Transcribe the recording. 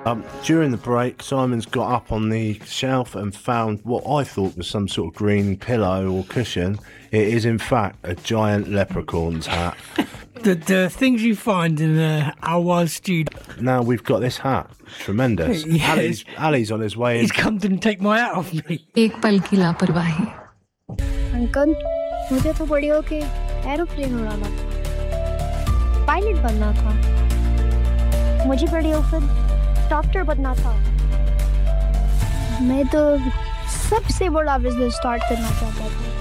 During the break, Simon's got up on the shelf and found what I thought was some sort of green pillow or cushion. It is, in fact, a giant leprechaun's hat. The things you find in our studio. Now we've got this hat. Tremendous. Yes. Ali's on his way in. He's come to take my hat off me. एक पल की लापरवाही। Uncle, मुझे तो बड़ी होके aeroplane उड़ाना था, पायलट बनना था। मुझे बड़ी होकर डॉक्टर बनना था। मैं तो सबसे बड़ा बिजनेस स्टार्ट करना चाहता था।